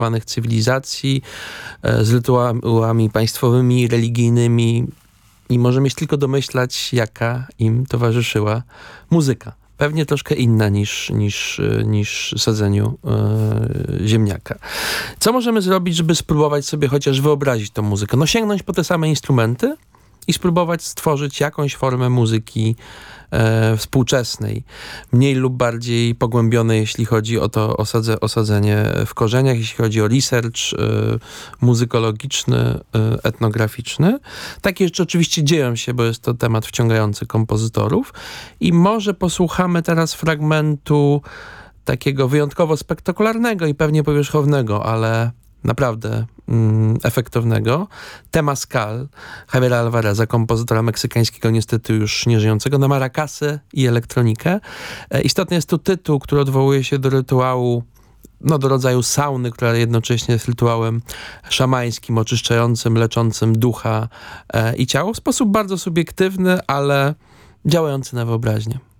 zaawansowanych cywilizacji, z rytuałami państwowymi, religijnymi i może mieć tylko domyślać, jaka im towarzyszyła muzyka. Pewnie troszkę inna niż sadzeniu ziemniaka. Co możemy zrobić, żeby spróbować sobie chociaż wyobrazić tą muzykę? No sięgnąć po te same instrumenty i spróbować stworzyć jakąś formę muzyki współczesnej, mniej lub bardziej pogłębionej, jeśli chodzi o to osadzenie w korzeniach, jeśli chodzi o research muzykologiczny, etnograficzny. Takie rzeczy oczywiście dzieją się, bo jest to temat wciągający kompozytorów i może posłuchamy teraz fragmentu takiego wyjątkowo spektakularnego i pewnie powierzchownego, ale naprawdę efektownego. Temazcal Javiera Alvareza, kompozytora meksykańskiego, niestety już nieżyjącego, na maracasy i elektronikę. Istotny jest tu tytuł, który odwołuje się do rytuału, do rodzaju sauny, która jednocześnie jest rytuałem szamańskim, oczyszczającym, leczącym ducha i ciało w sposób bardzo subiektywny, ale działający na wyobraźnię.